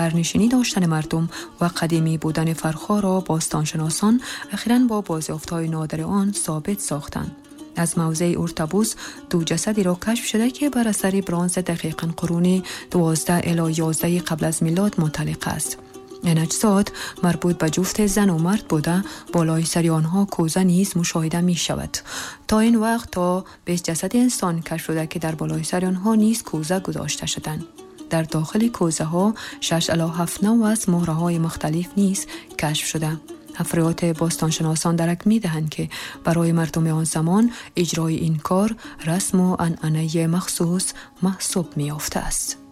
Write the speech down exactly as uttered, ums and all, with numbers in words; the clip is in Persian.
شهرنشینی داشتن مردم و قدیمی بودن فرخا را باستانشناسان اخیراً با بازیافت‌های نادر آن ثابت ساختند. از موضع اورتابوس دو جسدی را کشف شده که بر اثر برنز دقیقاً قرون دوازده الی یازده قبل از میلاد منطلق است. این اجساد مربوط به جفت زن و مرد بوده، بالای سر آنها کوزه نیز مشاهده می شود. تا این وقت تا بیست جسد انسان کشف شده که در بالای سر آنها نیز کوزه گذاشته شدند. در داخل کوزه ها شش الی هفت نوع از مهره های مختلف نیز کشف شده. افراد باستانشناسان درک می دهند که برای مردم آن زمان اجرای این کار رسم و عنعنه مخصوص محسوب می یافته است.